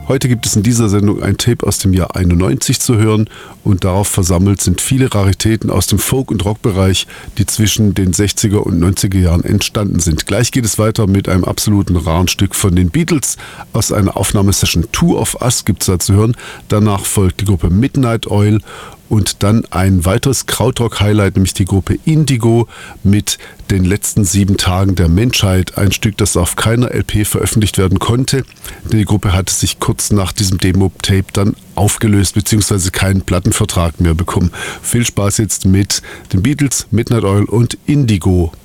Heute gibt es in dieser Sendung ein Tape aus dem Jahr 91 zu hören und darauf versammelt sind viele Raritäten aus dem Folk- und Rockbereich, die zwischen den 60er und 90er Jahren entstanden sind. Gleich geht es weiter mit einem absoluten raren Stück von den Beatles aus einer Aufnahmesession Two of Us gibt es da zu hören. Danach folgt die Gruppe Midnight Oil und dann ein weiteres Krautrock-Highlight, nämlich die Gruppe Indigo mit den letzten 7 Tagen der Menschheit. Ein Stück, das auf keiner LP veröffentlicht werden konnte. Die Gruppe hatte sich kurz nach diesem Demo-Tape dann aufgelöst bzw. keinen Plattenvertrag mehr bekommen. Viel Spaß jetzt mit den Beatles, Midnight Oil und Indigo.